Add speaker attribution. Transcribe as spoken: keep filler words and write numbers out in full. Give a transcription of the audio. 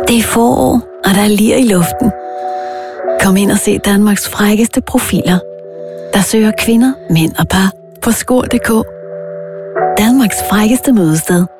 Speaker 1: Det er forår, og der er lir i luften. Kom ind og se Danmarks frækkeste profiler, der søger kvinder, mænd og par på skor punktum d k. Danmarks frækkeste mødested.